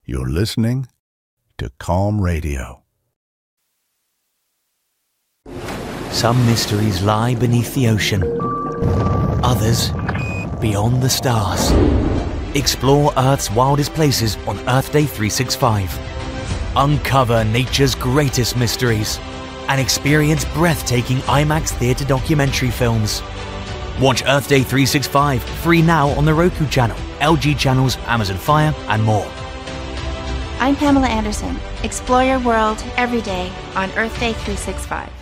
You're listening to Calm Radio. Some mysteries lie beneath the ocean. Others, beyond the stars. Explore Earth's wildest places on Earth Day 365. Uncover nature's greatest mysteries and experience breathtaking IMAX theatre documentary films. Watch Earth Day 365 free now on the Roku channel, LG channels, Amazon Fire, and more. I'm Pamela Anderson. Explore your world every day on Earth Day 365.